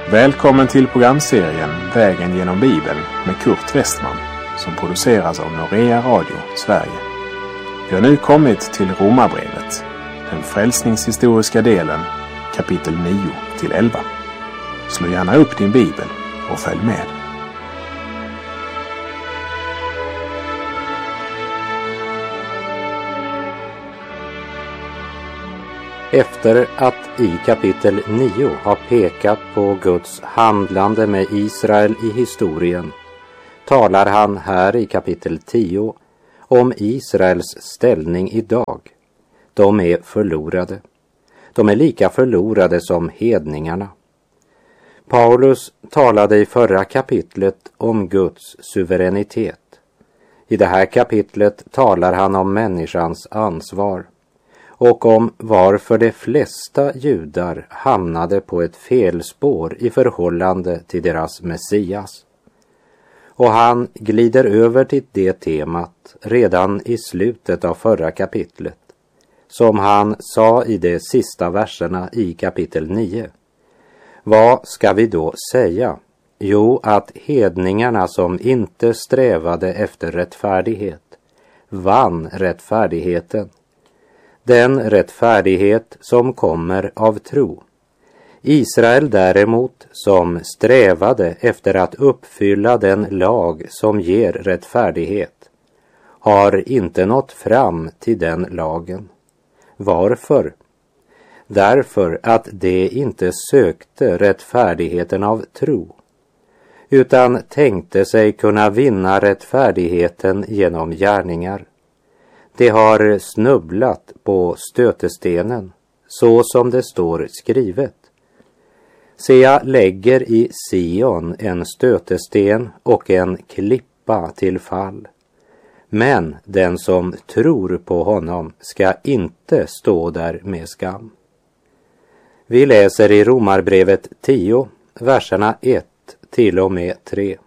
Välkommen till programserien Vägen genom Bibeln med Kurt Westman som produceras av Norea Radio Sverige. Vi har nu kommit till Romarbrevet, den frälsningshistoriska delen, kapitel 9-11. Slå gärna upp din bibel och följ med. Efter att i kapitel 9 ha pekat på Guds handlande med Israel i historien talar han här i kapitel 10 om Israels ställning idag. De är förlorade. De är lika förlorade som hedningarna. Paulus talade i förra kapitlet om Guds suveränitet. I det här kapitlet talar han om människans ansvar och om varför de flesta judar hamnade på ett felspår i förhållande till deras Messias. Och han glider över till det temat redan i slutet av förra kapitlet, som han sa i de sista verserna i kapitel 9. Vad ska vi då säga? Jo, att hedningarna som inte strävade efter rättfärdighet vann rättfärdigheten. Den rättfärdighet som kommer av tro. Israel däremot, som strävade efter att uppfylla den lag som ger rättfärdighet, har inte nått fram till den lagen. Varför? Därför att de inte sökte rättfärdigheten av tro, utan tänkte sig kunna vinna rättfärdigheten genom gärningar. De har snubblat på stötestenen, så som det står skrivet. Se, jag lägger i Sion en stötesten och en klippa till fall. Men den som tror på honom ska inte stå där med skam. Vi läser i Romarbrevet 10, verserna 1 till och med 3.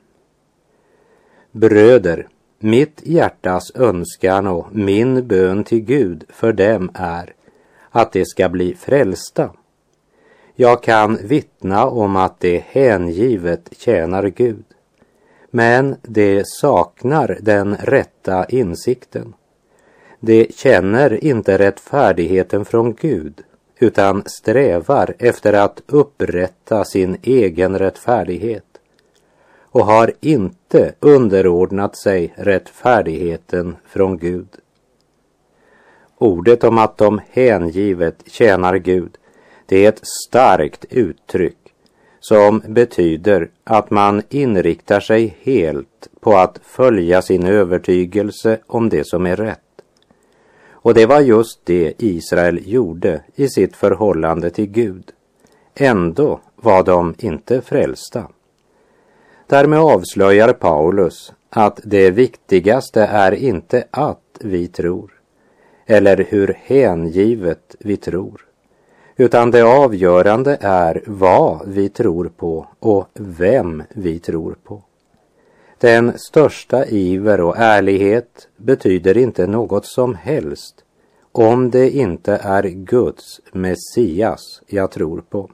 Bröder, mitt hjärtas önskan och min bön till Gud för dem är att de ska bli frälsta. Jag kan vittna om att de hängivet tjänar Gud, men de saknar den rätta insikten. De känner inte rättfärdigheten från Gud, utan strävar efter att upprätta sin egen rättfärdighet och har inte underordnat sig rättfärdigheten från Gud. Ordet om att de hängivet tjänar Gud, det är ett starkt uttryck som betyder att man inriktar sig helt på att följa sin övertygelse om det som är rätt. Och det var just det Israel gjorde i sitt förhållande till Gud. Ändå var de inte frälsta. Därmed avslöjar Paulus att det viktigaste är inte att vi tror, eller hur hängivet vi tror, utan det avgörande är vad vi tror på och vem vi tror på. Den största iver och ärlighet betyder inte något som helst om det inte är Guds Messias jag tror på.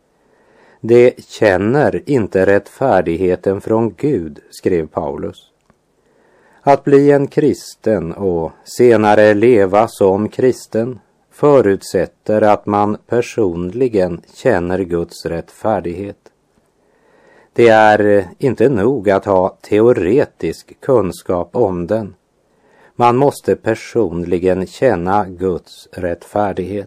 De känner inte rättfärdigheten från Gud, skrev Paulus. Att bli en kristen och senare leva som kristen förutsätter att man personligen känner Guds rättfärdighet. Det är inte nog att ha teoretisk kunskap om den. Man måste personligen känna Guds rättfärdighet.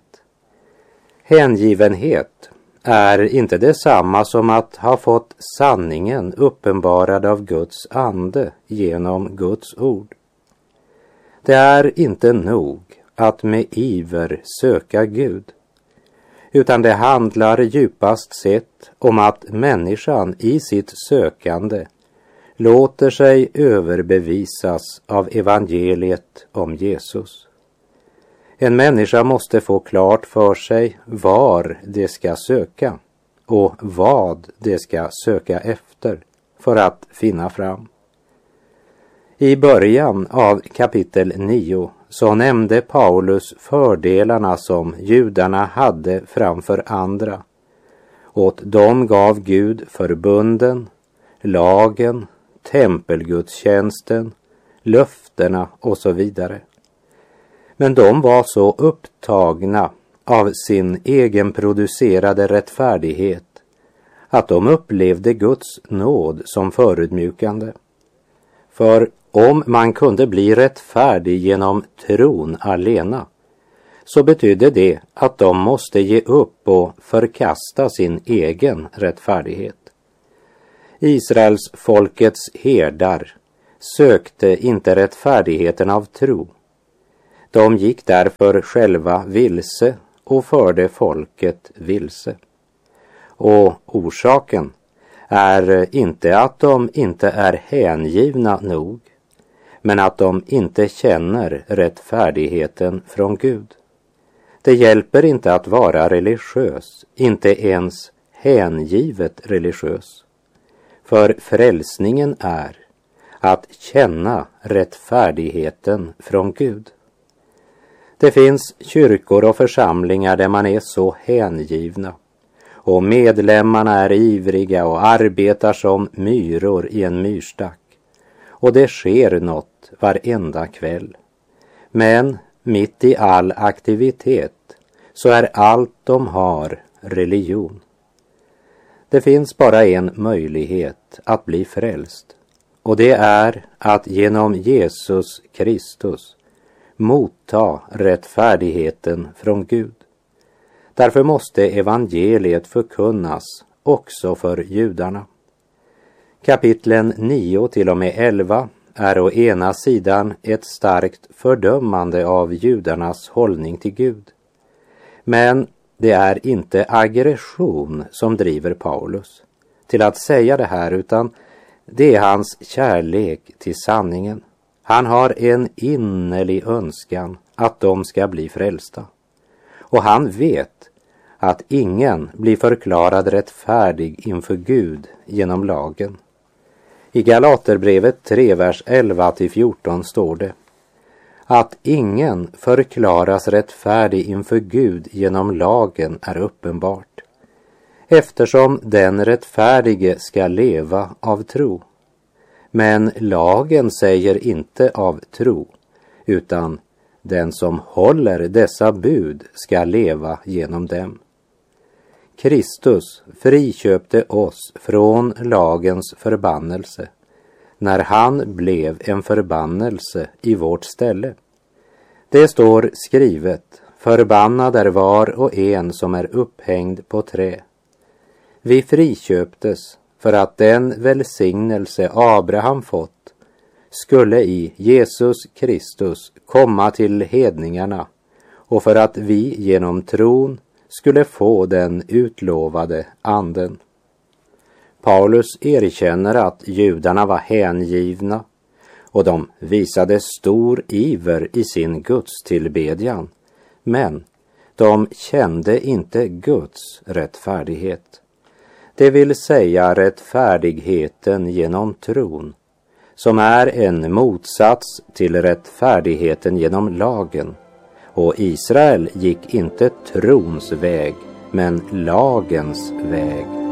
Hängivenhet är inte detsamma som att ha fått sanningen uppenbarad av Guds ande genom Guds ord. Det är inte nog att med iver söka Gud, utan det handlar djupast sett om att människan i sitt sökande låter sig överbevisas av evangeliet om Jesus. En människa måste få klart för sig var det ska söka och vad det ska söka efter för att finna fram. I början av kapitel 9 så nämnde Paulus fördelarna som judarna hade framför andra Åt dem gav Gud förbunden, lagen, tempelgudstjänsten, löftena och så vidare. Men de var så upptagna av sin egenproducerade rättfärdighet att de upplevde Guds nåd som förödmjukande. För om man kunde bli rättfärdig genom tron alena, så betydde det att de måste ge upp och förkasta sin egen rättfärdighet. Israels folkets herdar sökte inte rättfärdigheten av tro. De gick därför själva vilse och förde folket vilse. Och orsaken är inte att de inte är hängivna nog, men att de inte känner rättfärdigheten från Gud. Det hjälper inte att vara religiös, inte ens hängivet religiös. För frälsningen är att känna rättfärdigheten från Gud. Det finns kyrkor och församlingar där man är så hängivna och medlemmarna är ivriga och arbetar som myror i en myrstack. Och det sker något varenda kväll. Men mitt i all aktivitet så är allt de har religion. Det finns bara en möjlighet att bli frälst, och det är att genom Jesus Kristus motta rättfärdigheten från Gud. Därför måste evangeliet förkunnas också för judarna. Kapitlen 9 till och med 11 är å ena sidan ett starkt fördömande av judarnas hållning till Gud. Men det är inte aggression som driver Paulus till att säga det här, utan det är hans kärlek till sanningen. Han har en innerlig önskan att de ska bli frälsta. Och han vet att ingen blir förklarad rättfärdig inför Gud genom lagen. I Galaterbrevet 3, vers 11-14 står det att ingen förklaras rättfärdig inför Gud genom lagen är uppenbart, eftersom den rättfärdige ska leva av tro. Men lagen säger inte av tro, utan den som håller dessa bud ska leva genom dem. Kristus friköpte oss från lagens förbannelse när han blev en förbannelse i vårt ställe. Det står skrivet: förbannad är var och en som är upphängd på trä. Vi friköptes för att den välsignelse Abraham fått skulle i Jesus Kristus komma till hedningarna, och för att vi genom tron skulle få den utlovade anden. Paulus erkänner att judarna var hängivna och de visade stor iver i sin gudstillbedjan, men de kände inte Guds rättfärdighet. Det vill säga rättfärdigheten genom tron, som är en motsats till rättfärdigheten genom lagen. Och Israel gick inte trons väg, men lagens väg.